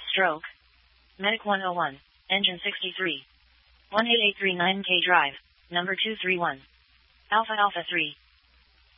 Stroke. Medic 101. Engine 63. 18839K Drive. Number 231. Alpha Alpha 3.